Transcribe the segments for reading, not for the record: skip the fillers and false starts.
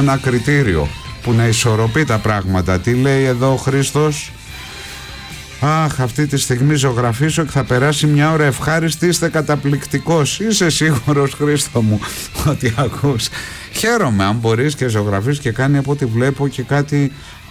ένα κριτήριο που να ισορροπεί τα πράγματα. Τι λέει εδώ ο Χρήστος? Αχ, αυτή τη στιγμή ζωγραφίσω και θα περάσει μια ώρα ευχάριστη. Είστε καταπληκτικός. Είσαι σίγουρος, Χρήστο μου, ότι ακούς? Χαίρομαι αν μπορείς και ζωγραφείς και κάνει από ό,τι βλέπω και κάτι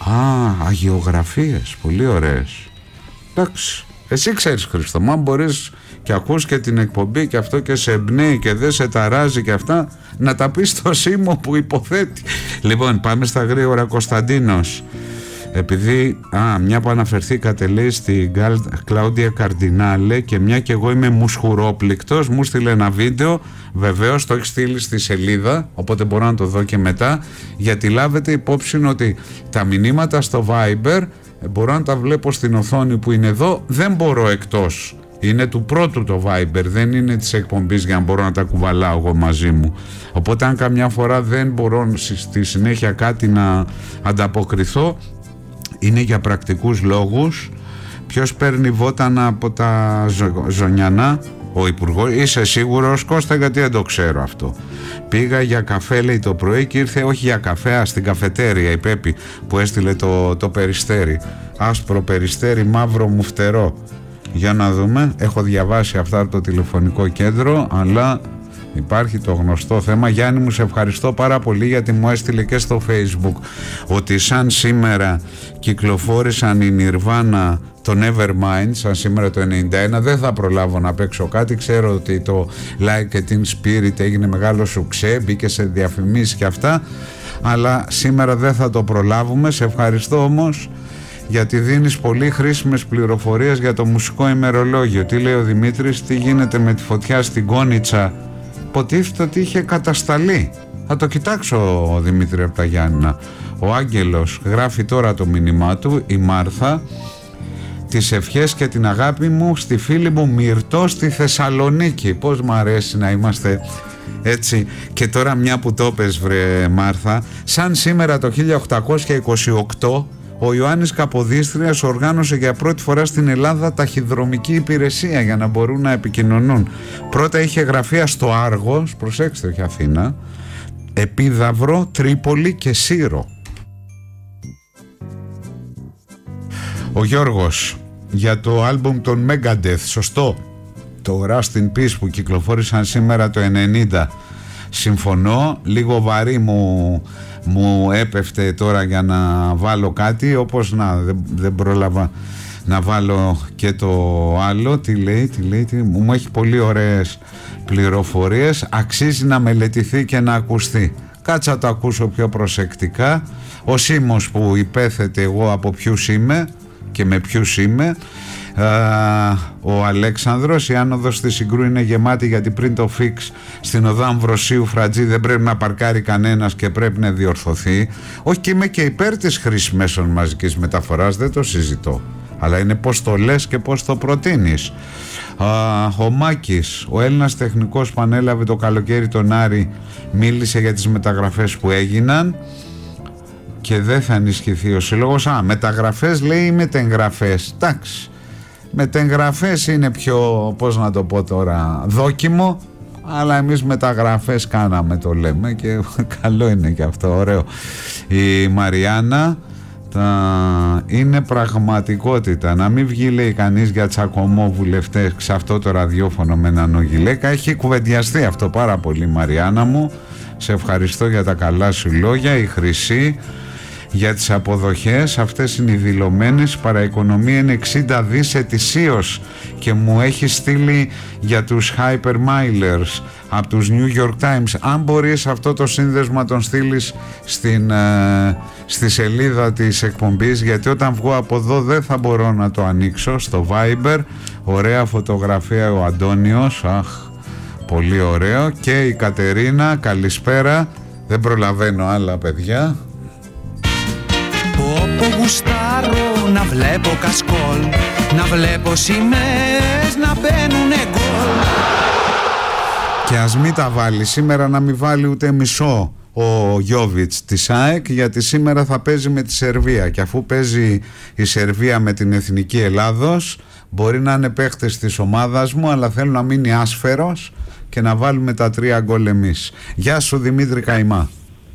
αγιογραφίες, πολύ ωραίες. Εντάξει, εσύ ξέρεις, Χρήστο μου, αν μπορείς και ακούς και την εκπομπή και αυτό και σε εμπνέει και δεν σε ταράζει και αυτά, να τα πεις στο Σίμω που υποθέτει. Λοιπόν, πάμε στα γρήγορα. Κωνσταντίνος, επειδή μια που αναφερθήκατε, λέει, στην Κλάουντια Καρντινάλε, και μια και εγώ είμαι μουσχουρόπληκτος, μου στείλε ένα βίντεο. Βεβαίως το έχει στείλει στη σελίδα, οπότε μπορώ να το δω και μετά, γιατί λάβετε υπόψη ότι τα μηνύματα στο Viber μπορώ να τα βλέπω στην οθόνη που είναι εδώ, δεν μπορώ εκτός. Είναι του πρώτου το Viber, δεν είναι της εκπομπής για να μπορώ να τα κουβαλάω εγώ μαζί μου. Οπότε αν καμιά φορά δεν μπορώ στη συνέχεια κάτι να ανταποκριθώ, είναι για πρακτικούς λόγους. Ποιος παίρνει βότανα από τα Ζωνιανά? Ο Υπουργός. Είσαι σίγουρος, Κώστα? Γιατί δεν το ξέρω αυτό. Πήγα για καφέ, λέει, το πρωί και ήρθε, όχι για καφέ, στην καφετέρια η Πέπη που έστειλε το περιστέρι. Άσπρο περιστέρι, μαύρο μου φτερό. Για να δούμε, έχω διαβάσει αυτά από το τηλεφωνικό κέντρο, αλλά υπάρχει το γνωστό θέμα. Γιάννη μου, σε ευχαριστώ πάρα πολύ, γιατί μου έστειλε και στο Facebook ότι σαν σήμερα κυκλοφόρησαν η Nirvana, το Nevermind, σαν σήμερα το 91. Δεν θα προλάβω να παίξω κάτι. Ξέρω ότι το Like a Teen Spirit έγινε μεγάλο σουξέ, μπήκε σε διαφημίσεις και αυτά, αλλά σήμερα δεν θα το προλάβουμε. Σε ευχαριστώ όμως, γιατί δίνεις πολύ χρήσιμες πληροφορίες για το μουσικό ημερολόγιο. Τι λέει ο Δημήτρης? Τι γίνεται με τη φωτιά στην Κόνιτσα? Υποτίθεται ότι είχε κατασταλεί. Θα το κοιτάξω, ο Δημήτρη από τα Γιάννηνα. Ο Άγγελος γράφει τώρα το μήνυμά του, η Μάρθα. Τις ευχές και την αγάπη μου στη φίλη μου Μυρτώ στη Θεσσαλονίκη. Πώς μου αρέσει να είμαστε έτσι. Και τώρα μια που το πες, βρε Μάρθα, σαν σήμερα το 1828 ο Ιωάννης Καποδίστριας οργάνωσε για πρώτη φορά στην Ελλάδα ταχυδρομική υπηρεσία για να μπορούν να επικοινωνούν. Πρώτα είχε γραφεία στο Άργος, προσέξτε, όχι Αθήνα, Επίδαυρο, Τρίπολη και Σύρο. Ο Γιώργος, για το άλμπουμ των Megadeth, σωστό, το Rust in Peace που κυκλοφόρησαν σήμερα το 90, συμφωνώ. Λίγο βαρύ μου έπεφτε τώρα για να βάλω κάτι, όπως δεν πρόλαβα να βάλω και το άλλο. Τι λέει, μου έχει πολύ ωραίες πληροφορίες, αξίζει να μελετηθεί και να ακουστεί. Κάτσα να το ακούσω πιο προσεκτικά. Ο Σίμος που υπέθετε εγώ από ποιους είμαι και με ποιους είμαι. Ο Αλέξανδρος, η άνοδος της Συγκρού είναι γεμάτη, γιατί πριν το φίξ στην οδό Αμβροσίου Φρατζή δεν πρέπει να παρκάρει κανένας και πρέπει να διορθωθεί. Όχι, και είμαι και υπέρ της χρήσης μέσων μαζικής μεταφοράς, δεν το συζητώ, αλλά είναι πως το λες και πως το προτείνεις. Ο Μάκης, ο Έλληνας τεχνικός που ανέλαβε το καλοκαίρι τον Άρη, μίλησε για τις μεταγραφές που έγιναν και δεν θα ενισχυθεί ο σύλλογος. Μεταγραφές λέει ή μετεγγραφές? Εντάξει, μετεγγραφές είναι πιο, πώς να το πω τώρα, δόκιμο, αλλά εμείς μεταγραφές κάναμε, το λέμε, και καλό είναι και αυτό, ωραίο. Η Μαριάννα, είναι πραγματικότητα. Να μην βγει, λέει, κανείς για τσακωμό βουλευτές σε αυτό το ραδιόφωνο με έναν Ογιλέκα. Έχει κουβεντιαστεί αυτό πάρα πολύ, Μαριάννα μου. Σε ευχαριστώ για τα καλά σου λόγια. Η Χρυσή, για τις αποδοχές, αυτές είναι οι δηλωμένες. Η παραοικονομία είναι 60 δις ετησίως και μου έχει στείλει για τους hypermilers από τους New York Times. Αν μπορείς αυτό το σύνδεσμα τον στείλεις στη σελίδα της εκπομπής, γιατί όταν βγω από εδώ δεν θα μπορώ να το ανοίξω. Στο Viber, ωραία φωτογραφία ο Αντώνιος, πολύ ωραίο. Και η Κατερίνα, καλησπέρα, δεν προλαβαίνω άλλα, παιδιά. Όπου γουστάρω να βλέπω κασκόλ, να βλέπω σημαίες να μπαίνουνε γκολ. Και ας μην τα βάλει σήμερα, να μην βάλει ούτε μισό ο Γιόβιτς της ΑΕΚ, γιατί σήμερα θα παίζει με τη Σερβία, και αφού παίζει η Σερβία με την Εθνική Ελλάδος, μπορεί να είναι παίχτες της ομάδας μου, αλλά θέλω να μείνει άσφαιρος και να βάλουμε τα 3 γκολ εμείς. Γεια σου Δημήτρη Καϊμά.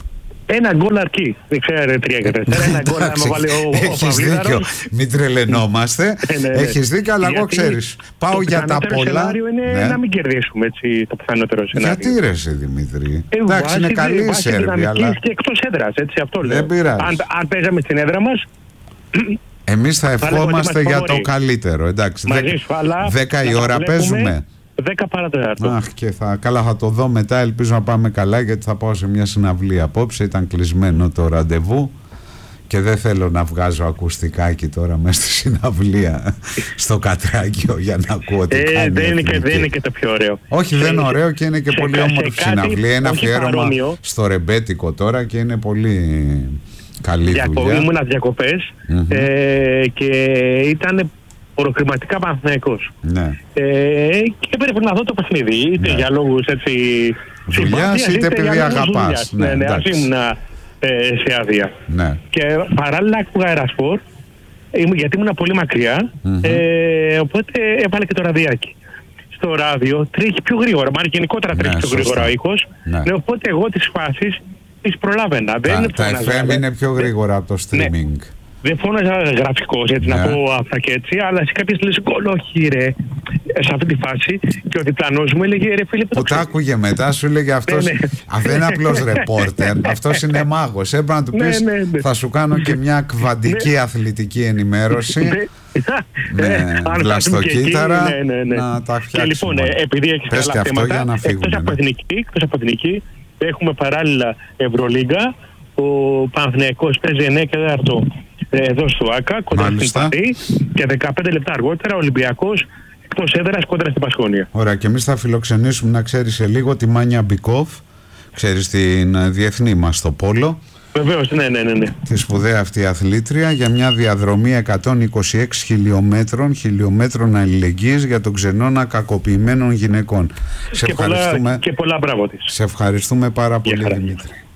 Ένα γκολ αρκεί. Δεν ξέρω, 3 και 4. Ένα γκολ άμα βάλει ο Έχεις δίκιο. Μην τρελαινόμαστε. Έχεις δίκιο, αλλά εγώ ξέρεις. Πάω για τα πολλά. Το σενάριο είναι να μην κερδίσουμε, έτσι, το πιθανότερο σενάριο. Γιατί ρε εσύ Δημήτρη? Εντάξει, είναι καλή η Σέρβια, αλλά. Και εκτός έδρας, έτσι, αυτό λέω. Δεν πειράζει. Αν παίζαμε στην έδρα μας. Εμείς θα ευχόμαστε για το καλύτερο. Εντάξει, 10 η ώρα παίζουμε. 10 παρατέταρτο. Αχ, και καλά θα το δω μετά. Ελπίζω να πάμε καλά, γιατί θα πάω σε μια συναυλία απόψε. Ήταν κλεισμένο το ραντεβού και δεν θέλω να βγάζω ακουστικάκι τώρα μέσα στη συναυλία στο Κατράκιο για να ακούω τι κάνει. Δεν είναι και το πιο ωραίο. Όχι, δεν είναι ωραίο και είναι και πολύ όμορφη συναυλία. Ένα αφιέρωμα στο ρεμπέτικο τώρα και είναι πολύ καλή δουλειά. Ήμουνα διακοπές και ήταν προκριματικά Παναθηναϊκός. Ναι. Και έπρεπε να δω το παιχνίδι. Είτε για λόγους έτσι δουλειάς, είτε επειδή αγαπάς. Ναι, ας ήμουν σε άδεια. Ναι. Και παράλληλα άκουγα αερασπορ, γιατί ήμουν πολύ μακριά, οπότε έβαλε και το ραδιάκι. Στο ράδιο τρέχει πιο γρήγορα, μάλλον γενικότερα τρέχει πιο γρήγορα ο ήχος. Οπότε εγώ τις φάσεις τις προλάβαινα. Τα FM είναι πιο γρήγορα από το streaming. Δεν φώναζα γραφικός, έτσι, να πω αυτά και έτσι, αλλά σε κάποιες λες γκολ, όχι ρε, σε αυτή τη φάση. Και ο διπλανός μου έλεγε ρε φίλε, που τα άκουγε μετά, σου έλεγε αυτός, δεν είναι απλός ρεπόρτερ, αυτός είναι μάγος. Έπρεπε να του πεις, θα σου κάνω και μια κβαντική αθλητική ενημέρωση με βλαστοκύτταρα να τα φτιάξουμε. Και λοιπόν, επειδή έχεις καλά θέματα, εκτός από εθνική, έχουμε παράλληλα Ευρωλίγκα. Ο Παναθηναϊκός παίζει 9 και 4 εδώ στο ΆΚΑ, κοντά στην Παρί, και 15 λεπτά αργότερα ο Ολυμπιακός εκτός έδρας κοντά στην Πασχόνια. Ωραία, και εμείς θα φιλοξενήσουμε, να ξέρεις, σε λίγο τη Μάνια Μπικόφ, ξέρεις, την διεθνή μας στο πόλο. Βεβαίως, ναι. Τη σπουδαία αυτή αθλήτρια, για μια διαδρομή 126 χιλιόμετρων αλληλεγγύης για τον ξενώνα κακοποιημένων γυναικών. Και πολλά μπράβο της. Σε ευχαριστούμε πάρα πολύ, Δημήτρη.